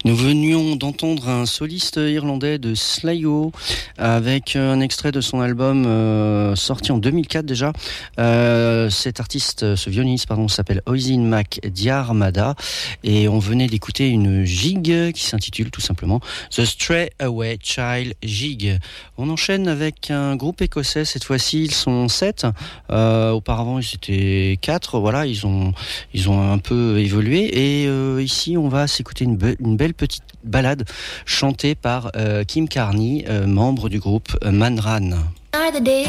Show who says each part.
Speaker 1: Nous venions d'entendre un soliste irlandais de Sligo avec un extrait de son album sorti en 2004 déjà. Cet artiste, ce violoniste, s'appelle Oisin Mac Diarmada et on venait d'écouter une gigue qui s'intitule tout simplement The Stray Away Child Jig. On enchaîne avec un groupe écossais. Cette fois-ci, ils sont 7. Auparavant, ils étaient 4. Voilà, ils ont un peu évolué et ici, on va s'écouter une belle petite ballade chantée par Kim Carney, membre du groupe Manran.